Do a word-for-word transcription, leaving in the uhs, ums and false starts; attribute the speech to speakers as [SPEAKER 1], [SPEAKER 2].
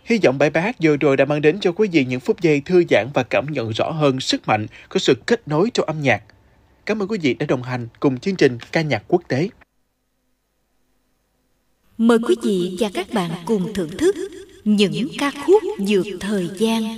[SPEAKER 1] Hy vọng bài bài hát vừa rồi đã mang đến cho quý vị những phút giây thư giãn và cảm nhận rõ hơn sức mạnh của sự kết nối trong âm nhạc. Cảm ơn quý vị đã đồng hành cùng chương trình ca nhạc quốc tế.
[SPEAKER 2] Mời quý vị và các bạn cùng thưởng thức những ca khúc vượt thời gian.